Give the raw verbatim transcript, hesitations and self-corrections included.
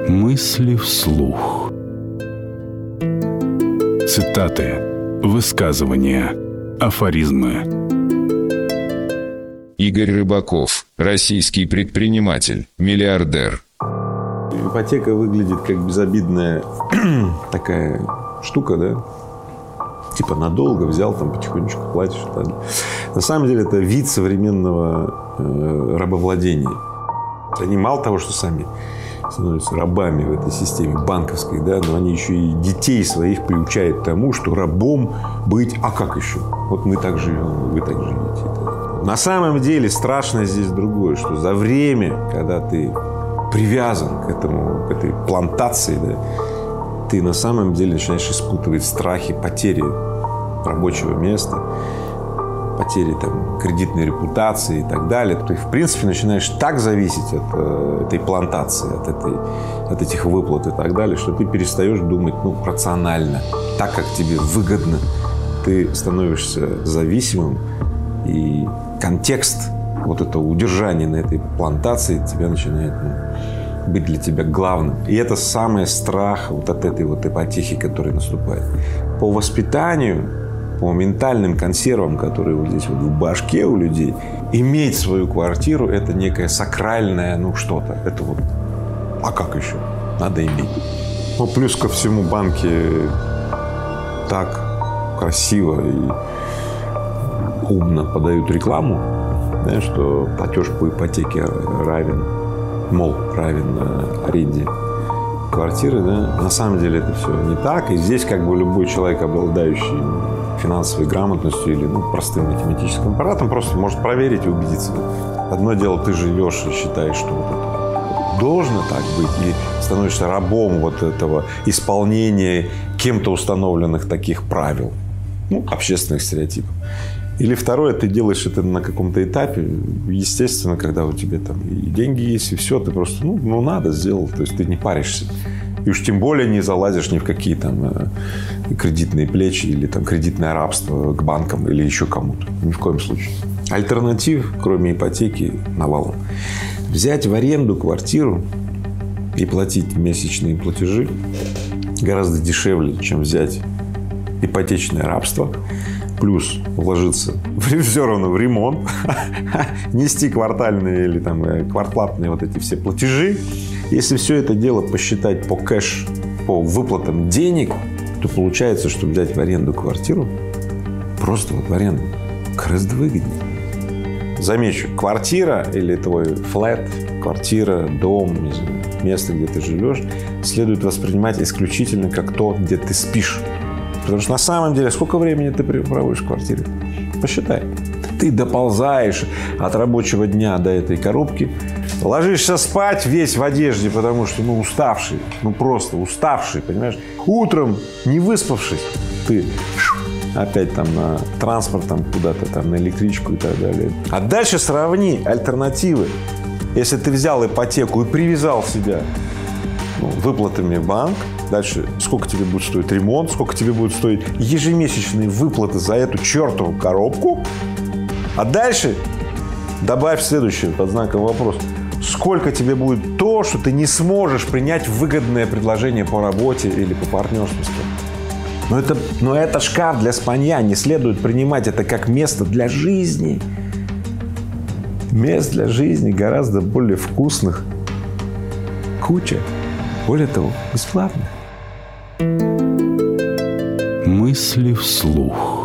Мысли вслух. Цитаты, высказывания, афоризмы. Игорь Рыбаков, российский предприниматель, миллиардер. Ипотека выглядит как безобидная такая штука, да? Типа надолго взял, там потихонечку платишь. Так. На самом деле это вид современного э, рабовладения. Они мало того, что сами становятся рабами в этой системе банковской, да, но они еще и детей своих приучают к тому, что рабом быть, а как еще? Вот мы так живем, вы так живете. На самом деле страшно здесь другое, что за время, когда ты привязан к этому, к этой плантации, да, ты на самом деле начинаешь испытывать страхи потери рабочего места, потери там, кредитной репутации и так далее. Ты, в принципе, начинаешь так зависеть от э, этой плантации, от, этой, от этих выплат и так далее, что ты перестаешь думать ну, рационально, так, как тебе выгодно. Ты становишься зависимым, и контекст вот этого удержания на этой плантации тебя начинает ну, быть для тебя главным. И это самый страх вот от этой вот ипотеки, которая наступает. По воспитанию, по ментальным консервам, которые вот здесь вот в башке у людей, иметь свою квартиру – это некое сакральное, ну, что-то. Это вот, а как еще? Надо иметь. Ну, плюс ко всему банки так красиво и умно подают рекламу, да, что платеж по ипотеке равен, мол, равен аренде квартиры. Да. На самом деле это все не так. И здесь как бы любой человек, обладающий финансовой грамотностью или ну, простым математическим аппаратом, просто может проверить и убедиться. Одно дело, ты живешь и считаешь, что вот это должно так быть, и становишься рабом вот этого исполнения кем-то установленных таких правил, ну, общественных стереотипов. Или второе, ты делаешь это на каком-то этапе, естественно, когда у тебя там и деньги есть, и все, ты просто, ну, ну надо, сделал, то есть ты не паришься. И уж тем более не залазишь ни в какие там э, кредитные плечи или там кредитное рабство к банкам или еще кому-то. Ни в коем случае. Альтернатив, кроме ипотеки, навалом. Взять в аренду квартиру и платить месячные платежи гораздо дешевле, чем взять ипотечное рабство. Плюс вложиться все равно в ремонт, нести квартальные или там квартплатные вот эти все платежи. Если все это дело посчитать по кэш, по выплатам денег, то получается, что взять в аренду квартиру, просто вот в аренду, гораздо выгоднее. Замечу, квартира или твой флэт, квартира, дом, место, где ты живешь, следует воспринимать исключительно как то, где ты спишь. Потому что на самом деле, сколько времени ты проводишь в квартире? Посчитай. Ты доползаешь от рабочего дня до этой коробки, ложишься спать весь в одежде, потому что, ну, уставший, ну, просто уставший, понимаешь? Утром, не выспавшись, ты опять там на транспорт, там куда-то, там на электричку и так далее. А дальше сравни альтернативы. Если ты взял ипотеку и привязал себя ну, выплатами в банк, дальше сколько тебе будет стоить ремонт, сколько тебе будет стоить ежемесячные выплаты за эту чертову коробку. А дальше добавь следующее под знаком вопроса. Сколько тебе будет то, что ты не сможешь принять выгодное предложение по работе или по партнерству с кем-то. Но это, но это шкаф для спанья. Не следует принимать это как место для жизни. Мест для жизни гораздо более вкусных. Куча. Более того, бесплатно. Мысли вслух.